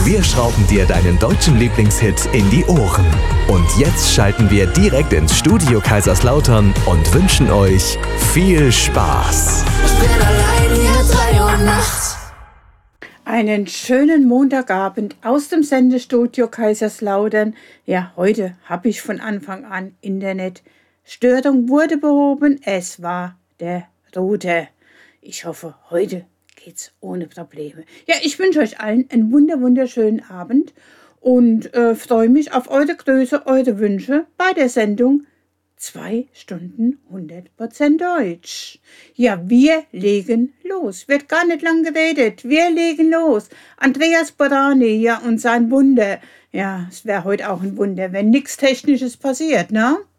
Wir schrauben dir deinen deutschen Lieblingshit in die Ohren. Und jetzt schalten wir direkt ins Studio Kaiserslautern und wünschen euch viel Spaß. Ich bin allein hier 3 Uhr nachts. Einen schönen Montagabend aus dem Sendestudio Kaiserslautern. Ja, heute habe ich von Anfang an Internet. Störung wurde behoben, es war der Router. Ich hoffe, heute geht's ohne Probleme. Ja, ich wünsche euch allen einen wunderschönen Abend und freue mich auf eure Grüße, eure Wünsche bei der Sendung 2 Stunden 100% Deutsch. Ja, wir legen los. Wird gar nicht lang geredet. Wir legen los. Andreas Borani, ja, und sein Wunder. Ja, es wäre heute auch ein Wunder, wenn nichts Technisches passiert, ne?